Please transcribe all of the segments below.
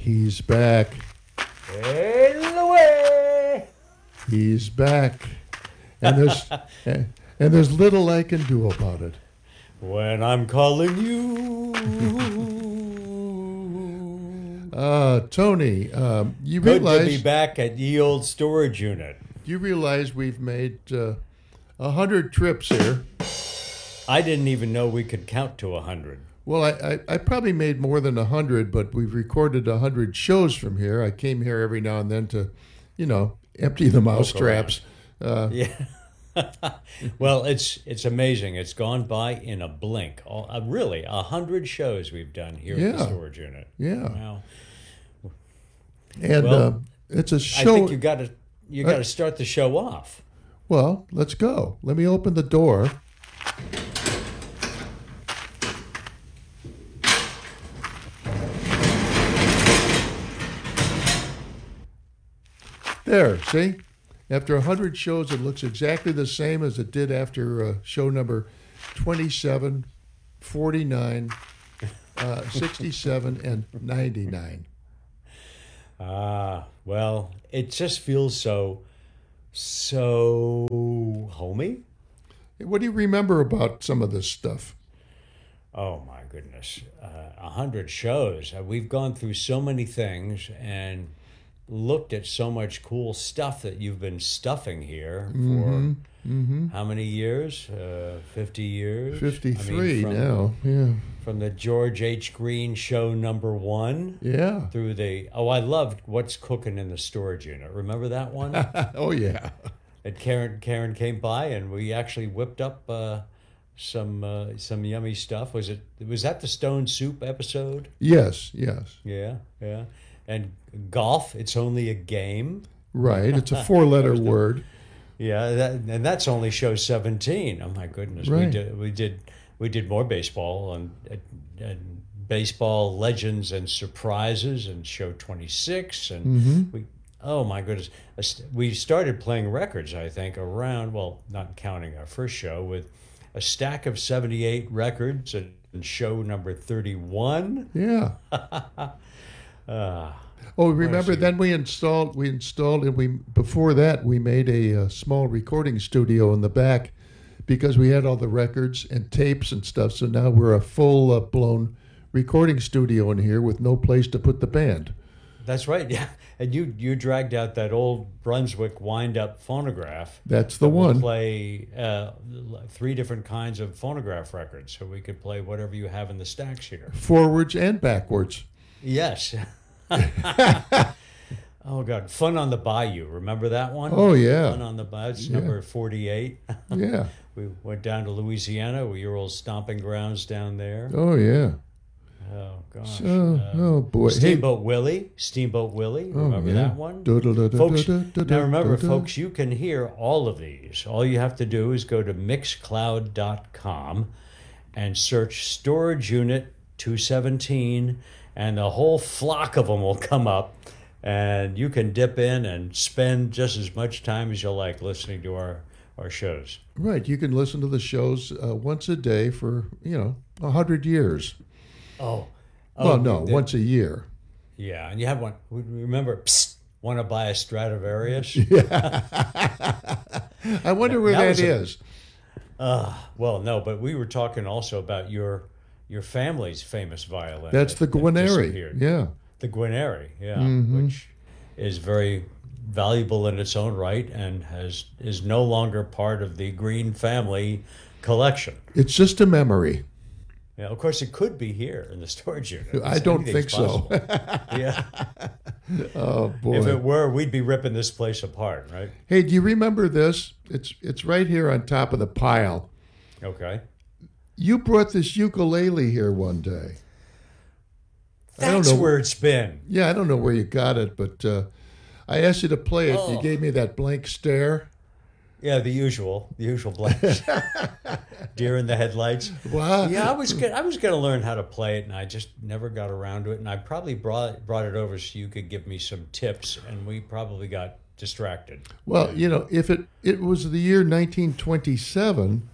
He's back. Anyway. He's back. And there's and there's little I can do about it. When I'm calling you. Tony, you Good to realize be back at ye old storage unit. you realize we've made 100 trips here. I didn't even know we could count to 100. Well, I probably made more than 100, but we've recorded 100 shows from here. I came here every now and then to, empty the mouse traps. Yeah. Well, it's amazing. It's gone by in a blink. Really, 100 shows we've done here at the storage unit. Yeah. Wow. And it's a show. I think you got to start the show off. Well, let's go. Let me open the door. There, see? After 100 shows, it looks exactly the same as it did after show number 27, 49, 67, and 99. Well, it just feels so homey. What do you remember about some of this stuff? Oh, my goodness. 100 shows. We've gone through so many things and looked at so much cool stuff that you've been stuffing here for how many years? 50 years? 53 now, yeah. From the George H. Green show number 1. Yeah. Through I loved What's Cooking in the Storage Unit. Remember that one? Oh, yeah. And Karen came by and we actually whipped up some yummy stuff. Was that the Stone Soup episode? Yes. Yeah. And golf, it's only a game. Right. It's a 4-letter word. Yeah, that's only show 17. Oh my goodness. Right. We did more baseball and baseball legends and surprises and show 26 and oh my goodness. We started playing records, I think, around, well, not counting our first show, with a stack of 78 records and show number 31. Yeah. Remember then we installed and before that we made a small recording studio in the back because we had all the records and tapes and stuff. So now we're a full blown recording studio in here with no place to put the band. That's right. Yeah. And you dragged out that old Brunswick wind-up phonograph. That's the one. Play 3 different kinds of phonograph records, so we could play whatever you have in the stacks here. Forwards and backwards. Yes. Oh, God. Fun on the Bayou. Remember that one? Oh, yeah. Fun on the Bayou. It's number 48. Yeah. We went down to Louisiana, your old stomping grounds down there. Oh, yeah. Oh, gosh. Oh, boy. Steamboat Willie. Remember that one? Folks, now remember, folks, you can hear all of these. All you have to do is go to Mixcloud.com and search Storage Unit 217, and the whole flock of them will come up, and you can dip in and spend just as much time as you like listening to our shows. Right. You can listen to the shows once a day for, 100 years. Once a year. Yeah, and you have one. Remember, want to buy a Stradivarius? Yeah. I wonder where that is. Well, no, but we were talking also about your family's famous violin. That's the Guarneri. Yeah. The Guarneri, yeah, which is very valuable in its own right and is no longer part of the Green family collection. It's just a memory. Yeah, of course, it could be here in the storage unit. I don't think so. Yeah. Oh, boy. If it were, we'd be ripping this place apart, right? Hey, do you remember this? It's right here on top of the pile. Okay. You brought this ukulele here one day. That's where it's been. Yeah, I don't know where you got it, but I asked you to play it. You gave me that blank stare. Yeah, the usual blanks. Deer in the headlights. Wow. Yeah, I was gonna learn how to play it, and I just never got around to it. And I probably brought it over so you could give me some tips, and we probably got distracted. Well, if it was the year 1927,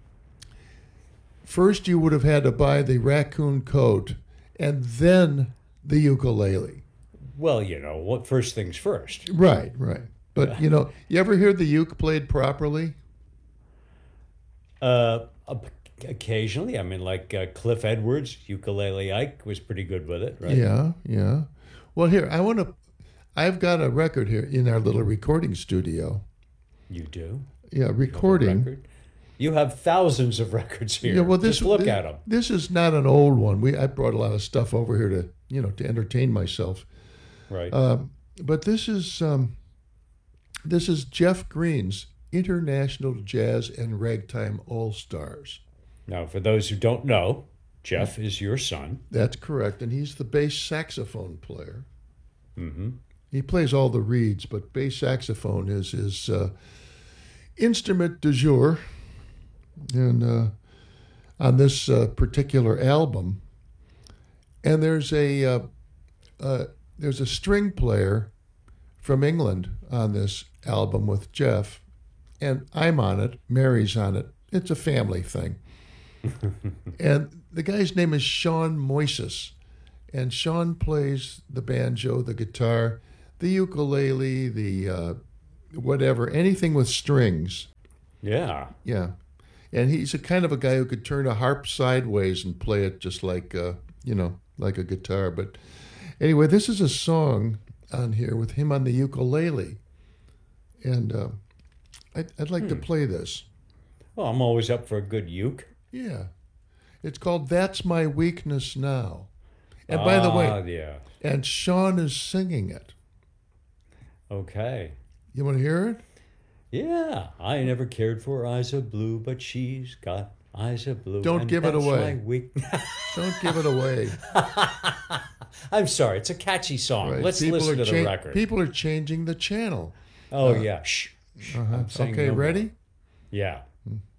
first you would have had to buy the raccoon coat, and then the ukulele. Well, what first things first. Right. But, you ever hear the uke played properly? Occasionally. I mean, like Cliff Edwards, Ukulele Ike was pretty good with it, right? Yeah. Well, here, I've got a record here in our little recording studio. You do? Yeah, recording. You have thousands of records here. Yeah, well, just look at them. This is not an old one. I brought a lot of stuff over here to entertain myself. Right. But this is Jeff Green's International Jazz and Ragtime All Stars. Now, for those who don't know, Jeff is your son. That's correct, and he's the bass saxophone player. Mm-hmm. He plays all the reeds, but bass saxophone is his instrument du jour. And on this particular album, and there's a string player from England on this album with Jeff, and I'm on it. Mary's on it. It's a family thing. And the guy's name is Sean Moises, and Sean plays the banjo, the guitar, the ukulele, the whatever, anything with strings. Yeah. And he's a kind of a guy who could turn a harp sideways and play it just like like a guitar. But anyway, this is a song on here with him on the ukulele, and I'd like to play this. Well, I'm always up for a good uke. Yeah, it's called "That's My Weakness Now," and by the way, yeah. And Sean is singing it. Okay. You want to hear it? Yeah, I never cared for eyes of blue, but she's got eyes of blue. Don't give it away. Don't give it away. I'm sorry, it's a catchy song. Right. Let's listen to the record. People are changing the channel. Oh, yeah. Shh. Okay, ready? Yeah.